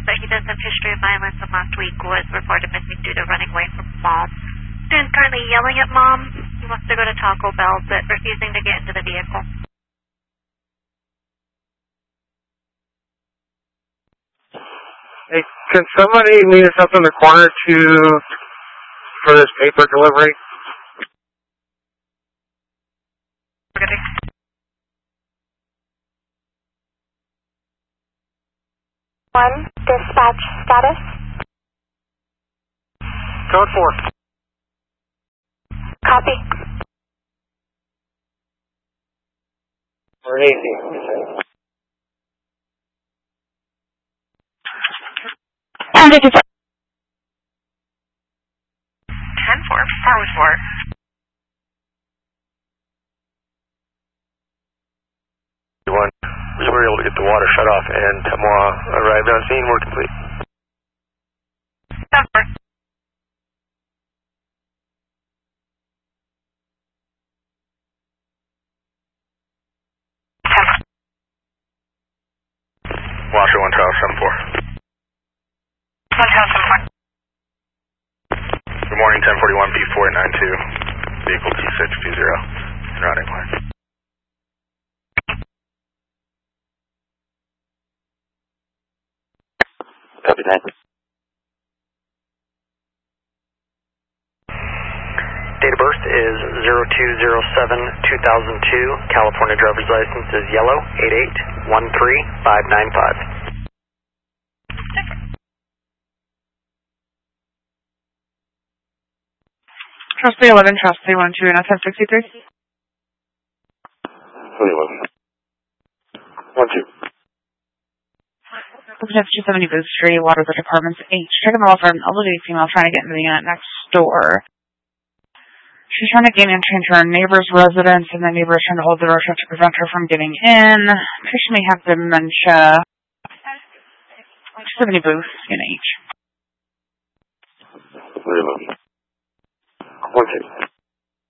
but he does have history of violence, and last week was reported missing due to running away from mom. And currently yelling at mom. He wants to go to Taco Bell, but refusing to get into the vehicle. Hey, can somebody meet us up in the corner for this paper delivery? One, dispatch status. Code 4. Copy. We're easy. And it is 10-4, power 4. We were able to get the water shut off, and Temuah arrived on scene. We're complete. 10-4. Washer 1 Tower 7-4. 1 Tower 7-4. Good morning, 1041 B4892. Vehicle T620. En routing line. Copy that. Date of birth is 02/07/2002. California driver's license is yellow, 8813595. Trustee 11, Trustee 12, and 1063. 11. 12. Looking at 270 Booth Street, Waterford Apartments H. Checking the law for an elderly female trying to get into the unit next door. She's trying to gain entry into her neighbor's residence, and the neighbor is trying to hold the door shut to prevent her from getting in. She may have dementia. 270 Booth, UNH. 11. 12.